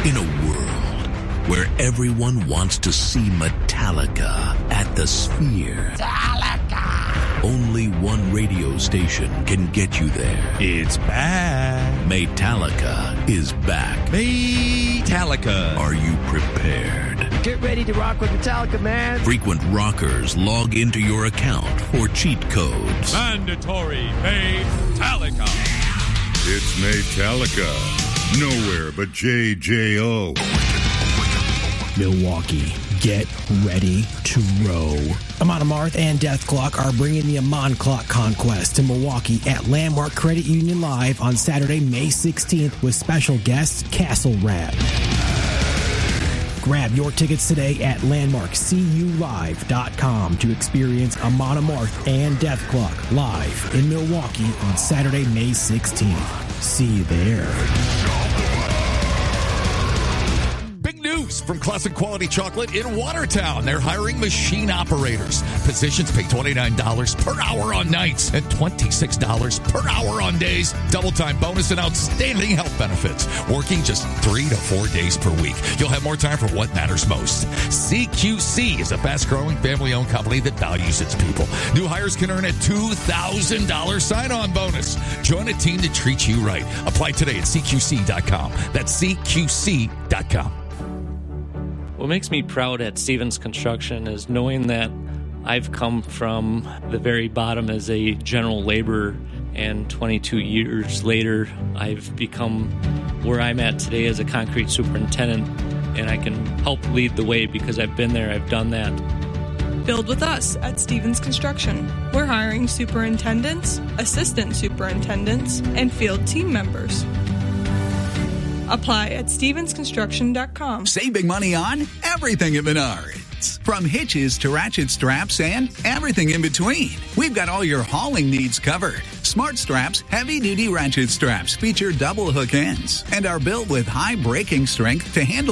In a world where everyone wants to see Metallica at the Sphere. Metallica! Only one radio station can get you there. It's back. Metallica is back. Metallica. Are you prepared? Get ready to rock with Metallica, man. Frequent rockers log into your account for cheat codes. Mandatory Metallica. It's Metallica. Nowhere but JJO. Milwaukee, get ready to row. Amon Amarth and Death Clock are bringing the Amon Clock Conquest to Milwaukee at Landmark Credit Union Live on Saturday, May 16th with special guests Castle Rad. Grab your tickets today at landmarkculive.com to experience Amon Amarth and Death Clock live in Milwaukee on Saturday, May 16th. See you there. From Classic Quality Chocolate in Watertown. They're hiring machine operators. Positions pay $29 per hour on nights and $26 per hour on days. Double time bonus and outstanding health benefits. Working just 3 to 4 days per week. You'll have more time for what matters most. CQC is a fast-growing, family-owned company that values its people. New hires can earn a $2,000 sign-on bonus. Join a team that treats you right. Apply today at CQC.com. That's CQC.com. What makes me proud at Stevens Construction is knowing that I've come from the very bottom as a general laborer, and 22 years later, I've become where I'm at today as a concrete superintendent, and I can help lead the way because I've been there, I've done that. Build with us at Stevens Construction. We're hiring superintendents, assistant superintendents, and field team members. Apply at stevensconstruction.com. Save big money on everything at Menards. From hitches to ratchet straps and everything in between. We've got all your hauling needs covered. Smart Straps heavy-duty ratchet straps feature double hook ends and are built with high braking strength to handle